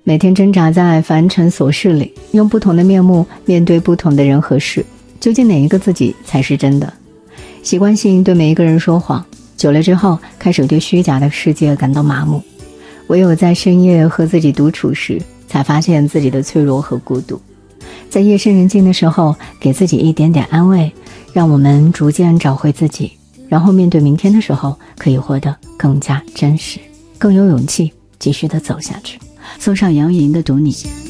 每天挣扎在凡尘琐事里，用不同的面目面对不同的人和事，究竟哪一个自己才是真的？习惯性对每一个人说谎，久了之后开始对虚假的世界感到麻木。唯有在深夜和自己独处时，才发现自己的脆弱和孤独。在夜深人静的时候，给自己一点点安慰，让我们逐渐找回自己，然后面对明天的时候，可以活得更加真实，更有勇气继续的走下去。送上杨钰莹的《读你》。